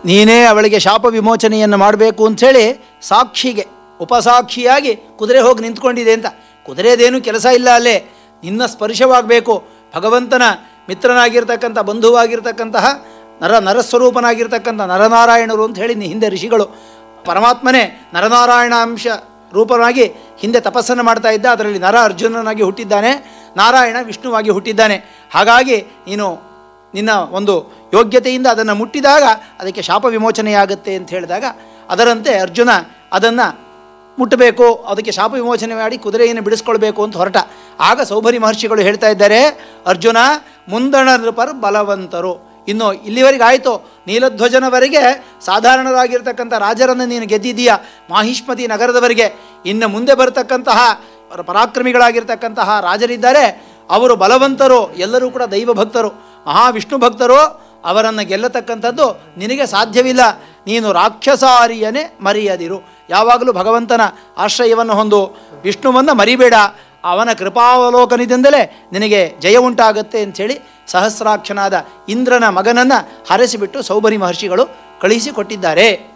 ನೀನೇ ಅವಳಿಗೆ ಶಾಪ ವಿಮೋಚನೆಯನ್ನು ಮಾಡಬೇಕು ಅಂಥೇಳಿ ಸಾಕ್ಷಿಗೆ ಉಪಸಾಕ್ಷಿಯಾಗಿ ಕುದುರೆ ಹೋಗಿ ನಿಂತ್ಕೊಂಡಿದೆ ಅಂತ. ಕುದುರೆದೇನು ಕೆಲಸ ಇಲ್ಲ, ಅಲ್ಲೇ ನಿನ್ನ ಸ್ಪರ್ಶವಾಗಬೇಕು. ಭಗವಂತನ ಮಿತ್ರನಾಗಿರ್ತಕ್ಕಂಥ ಬಂಧುವಾಗಿರ್ತಕ್ಕಂತಹ ನರಸ್ವರೂಪನಾಗಿರ್ತಕ್ಕಂಥ ನರನಾರಾಯಣರು ಅಂತ ಹೇಳಿ ಹಿಂದೆ ಋಷಿಗಳು. ಪರಮಾತ್ಮನೇ ನರನಾರಾಯಣ ಅಂಶ ರೂಪವಾಗಿ ಹಿಂದೆ ತಪಸ್ಸನ್ನು ಮಾಡ್ತಾ ಇದ್ದ. ಅದರಲ್ಲಿ ನರ ಅರ್ಜುನನಾಗಿ ಹುಟ್ಟಿದ್ದಾನೆ, ನಾರಾಯಣ ವಿಷ್ಣುವಾಗಿ ಹುಟ್ಟಿದ್ದಾನೆ. ಹಾಗಾಗಿ ನೀನು ನಿನ್ನ ಒಂದು ಯೋಗ್ಯತೆಯಿಂದ ಅದನ್ನು ಮುಟ್ಟಿದಾಗ ಅದಕ್ಕೆ ಶಾಪ ವಿಮೋಚನೆಯಾಗುತ್ತೆ ಅಂತ ಹೇಳಿದಾಗ ಅದರಂತೆ ಅರ್ಜುನ ಅದನ್ನು ಮುಟ್ಟಬೇಕು, ಅದಕ್ಕೆ ಶಾಪ ವಿಮೋಚನೆ ಮಾಡಿ ಕುದುರೆಯನ್ನು ಬಿಡಿಸ್ಕೊಳ್ಬೇಕು ಅಂತ ಹೊರಟ. ಆಗ ಸೌಭರಿ ಮಹರ್ಷಿಗಳು ಹೇಳ್ತಾ ಇದ್ದಾರೆ, ಅರ್ಜುನ ಮುಂದಣ ನೃಪರ್ ಬಲವಂತರು. ಇನ್ನು ಇಲ್ಲಿವರೆಗೆ ಆಯಿತು, ನೀಲಧ್ವಜನವರೆಗೆ ಸಾಧಾರಣರಾಗಿರ್ತಕ್ಕಂಥ ರಾಜರನ್ನು ನೀನು ಗೆದ್ದಿದ್ದೀಯ, ಮಾಹಿಷ್ಮತಿ ನಗರದವರೆಗೆ. ಇನ್ನು ಮುಂದೆ ಬರತಕ್ಕಂತಹ ಪರಾಕ್ರಮಿಗಳಾಗಿರ್ತಕ್ಕಂತಹ ರಾಜರಿದ್ದಾರೆ, ಅವರು ಬಲವಂತರು, ಎಲ್ಲರೂ ಕೂಡ ದೈವ ಭಕ್ತರು, ಮಹಾವಿಷ್ಣು ಭಕ್ತರು. ಅವರನ್ನು ಗೆಲ್ಲತಕ್ಕಂಥದ್ದು ನಿನಗೆ ಸಾಧ್ಯವಿಲ್ಲ. ನೀನು ರಾಕ್ಷಸಾರಿಯನೇ ಮರೆಯದಿರು, ಯಾವಾಗಲೂ ಭಗವಂತನ ಆಶ್ರಯವನ್ನು ಹೊಂದು, ವಿಷ್ಣುವನ್ನು ಮರಿಬೇಡ. ಅವನ ಕೃಪಾವಲೋಕನದಿಂದಲೇ ನಿನಗೆ ಜಯ ಉಂಟಾಗತ್ತೆ ಅಂಥೇಳಿ ಸಹಸ್ರಾಕ್ಷನಾದ ಇಂದ್ರನ ಮಗನನ್ನು ಹರಸಿಬಿಟ್ಟು ಸೌಭರಿ ಮಹರ್ಷಿಗಳು ಕಳುಹಿಸಿಕೊಟ್ಟಿದ್ದಾರೆ.